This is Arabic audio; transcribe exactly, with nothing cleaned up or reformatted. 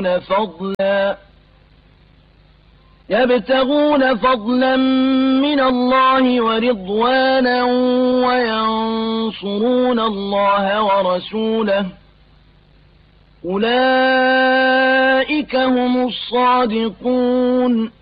فضلا يبتغون فضلا من الله ورضوانا وينصرون الله ورسوله أولئك هم الصادقون